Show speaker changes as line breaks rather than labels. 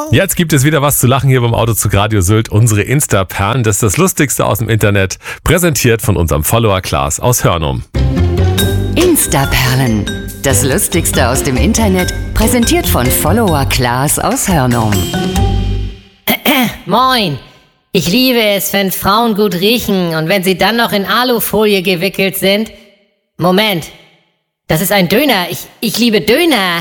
Jetzt gibt es wieder was zu lachen hier beim Autozug Radio Sylt. Unsere Insta-Perlen, das ist das Lustigste aus dem Internet. Präsentiert von unserem Follower Klaas aus Hörnum.
Insta-Perlen, das Lustigste aus dem Internet. Präsentiert von Follower Klaas aus Hörnum.
Moin! Ich liebe es, wenn Frauen gut riechen und wenn sie dann noch in Alufolie gewickelt sind. Moment, das ist ein Döner. Ich liebe Döner.